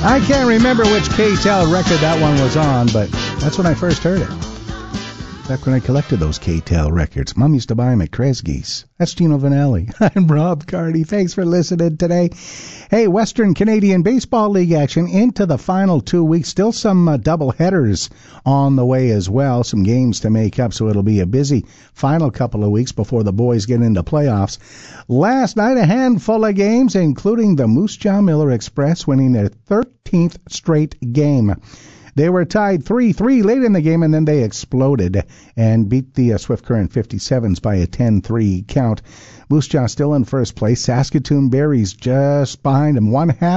I can't remember which KTEL record that one was on, but that's when I first heard it. Back when I collected those KTEL records. Mom used to buy them at Kresge's. That's Gino Vanelli. I'm Rob Carney. Thanks for listening today. Hey, Western Canadian Baseball League action into the final 2 weeks. Still some double headers on the way as well. Some games to make up, so it'll be a busy final couple of weeks before the boys get into playoffs. Last night, a handful of games, including the Moose Jaw Miller Express winning their 13th straight game. They were tied 3-3 late in the game, and then they exploded and beat the Swift Current 57s by a 10-3 count. Moose Jaw still in first place. Saskatoon Berries just behind them.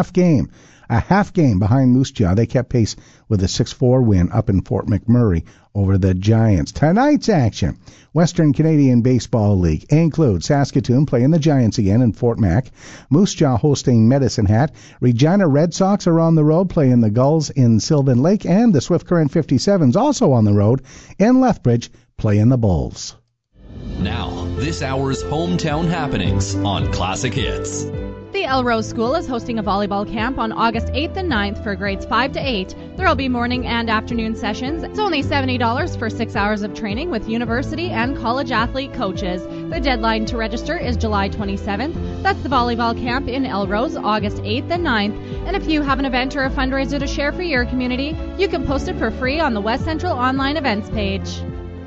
A half game behind Moose Jaw. They kept pace with a 6-4 win up in Fort McMurray over the Giants. Tonight's action, Western Canadian Baseball League, includes Saskatoon playing the Giants again in Fort Mac, Moose Jaw hosting Medicine Hat, Regina Red Sox are on the road playing the Gulls in Sylvan Lake, and the Swift Current 57s also on the road in Lethbridge playing the Bulls. Now, this hour's hometown happenings on Classic Hits. The Elrose School is hosting a volleyball camp on August 8th and 9th for grades 5 to 8. There will be morning and afternoon sessions. It's only $70 for 6 hours of training with university and college athlete coaches. The deadline to register is July 27th. That's the volleyball camp in Elrose, August 8th and 9th. And if you have an event or a fundraiser to share for your community, you can post it for free on the West Central online events page.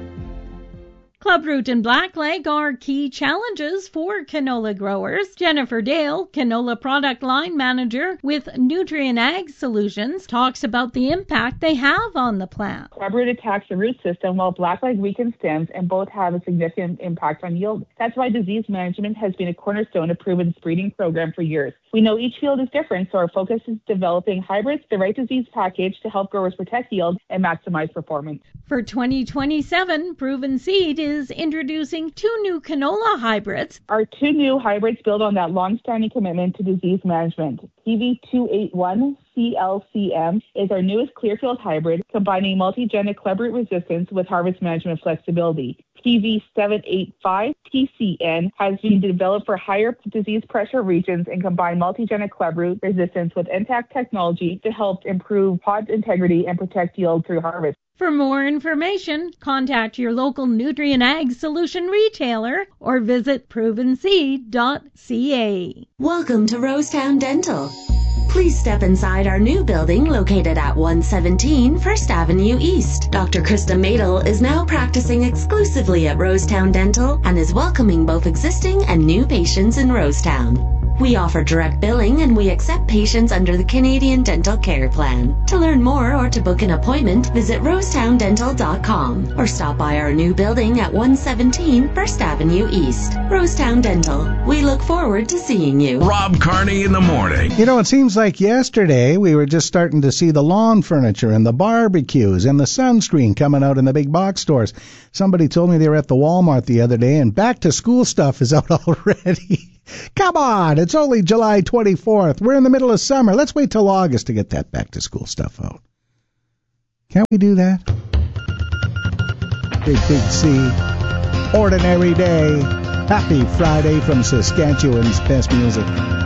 Clubroot and Blackleg are key challenges for canola growers. Jennifer Dale, canola product line manager with Nutrien Ag Solutions, talks about the impact they have on the plant. Clubroot attacks the root system while Blackleg weakens stems, and both have a significant impact on yield. That's why disease management has been a cornerstone of Proven's breeding program for years. We know each field is different, so our focus is developing hybrids, the right disease package to help growers protect yield and maximize performance. For 2027, Proven Seed is introducing 2 new canola hybrids. Our 2 new hybrids build on that long-standing commitment to disease management. PV281 CLCM is our newest Clearfield hybrid, combining multigenic clubroot resistance with harvest management flexibility. PV785 TCN has been developed for higher disease pressure regions and combine multigenic clubroot resistance with intact technology to help improve pod integrity and protect yield through harvest. For more information, contact your local Nutrien Ag Solution retailer or visit provenseed.ca. Welcome to Rosetown Dental. Please step inside our new building located at 117 First Avenue East. Dr. Krista Madel is now practicing exclusively at Rosetown Dental and is welcoming both existing and new patients in Rosetown. We offer direct billing and we accept patients under the Canadian Dental Care Plan. To learn more or to book an appointment, visit rosetowndental.com or stop by our new building at 117 First Avenue East. Rosetown Dental. We look forward to seeing you. Rob Carney in the morning. You know, it seems like yesterday we were just starting to see the lawn furniture and the barbecues and the sunscreen coming out in the big box stores. Somebody told me they were at the Walmart the other day and back to school stuff is out already. Come on, it's only July 24th. We're in the middle of summer. Let's wait till August to get that back-to-school stuff out. Can't we do that? Big C. Ordinary day. Happy Friday from Saskatchewan's best music.